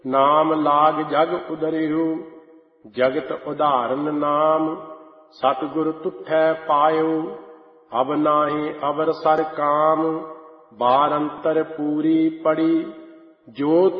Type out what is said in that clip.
ਨਾਮ ਲਾਗ ਜਗ ਉਦਰਿਉ, ਜਗਤ ਉਦਾਹਰਨ ਨਾਮ। ਸਤਿਗੁਰ ਤੁਠੈ ਪਾਇਉ, ਅਬ ਨਾਹੀ ਅਵਰ ਸਰ ਕਾਮ। ਬਾਰ ਅੰਤਰ ਪੂਰੀ ਪੜੀ, ਜੋ